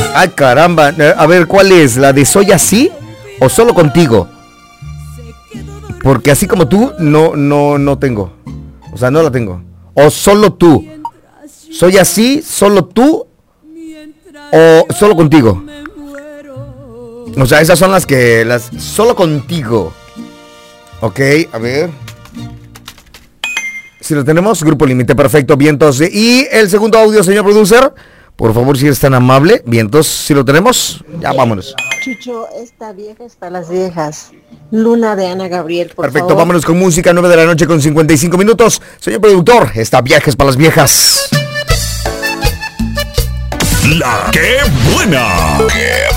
Ay, caramba. A ver, ¿cuál es? ¿La de Soy Así o Solo Contigo? Porque así como tú, no tengo. O sea, no la tengo. O Solo Tú. Soy Así, Solo Tú o Solo Contigo. O sea, esas son las Solo Contigo. Ok, a ver. Si lo tenemos, Grupo Límite, perfecto, vientos. Y el segundo audio, señor producer, por favor, si eres tan amable. Vientos, si lo tenemos, ya vámonos. Chucho, esta vieja es para las viejas. Luna de Ana Gabriel, por Perfecto, favor. vámonos con música, 9 de la noche con 55 minutos. Señor productor, esta vieja es para las viejas. La que buena. Qué